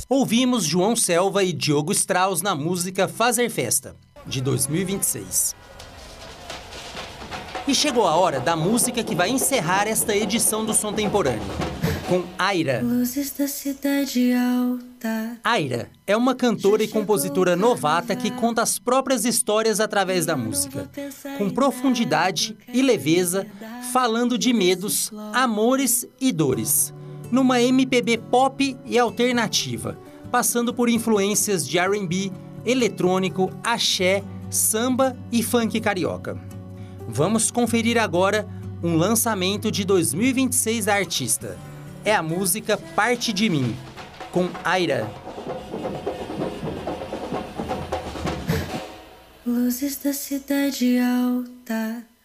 Ouvimos João Selva e Diogo Strauss na música Fazer Festa, de 2026. E chegou a hora da música que vai encerrar esta edição do Som Temporâneo, com Aira. Luzes da cidade alta. Aira é uma cantora e compositora novata que conta as próprias histórias através da música, com profundidade e leveza, falando de medos, amores e dores, numa MPB pop e alternativa, passando por influências de R&B, eletrônico, axé, samba e funk carioca. Vamos conferir agora um lançamento de 2026 da artista. É a música Parte de Mim, com Aira. Luzes da cidade alta.